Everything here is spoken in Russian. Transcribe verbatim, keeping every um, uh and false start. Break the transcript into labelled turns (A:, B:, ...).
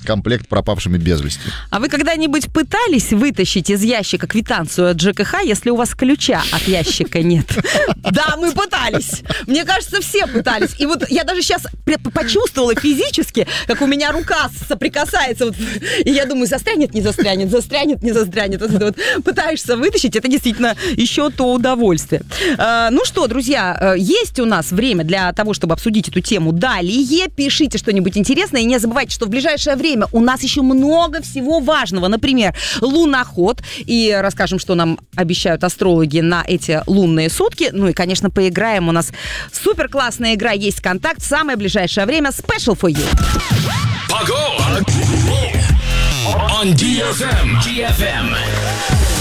A: комплект пропавшими без вести.
B: А вы когда-нибудь пытались вытащить из ящика квитанцию от ЖКХ, если у вас ключа от ящика нет? Да, мы пытались. Мне кажется, все пытались. И вот я даже сейчас почувствовала физически, как у меня рука соприкасается. Вот, и я думаю, застрянет, не застрянет, застрянет, не застрянет. Вот, вот, пытаешься вытащить, это действительно еще то удовольствие. А, ну что, друзья, есть у нас время для того, чтобы обсудить эту тему далее. Пишите что-нибудь интересное. И не забывайте, что в ближайшее время у нас еще много всего важного. Например, луноход. И расскажем, что нам обещают астрологи на эти лунные сутки. Ну и, конечно, поиграем. У нас супер классная игра есть «Контакт». В самое ближайшее время Special for you.
C: Погода! On ди эф эм. ди эф эм.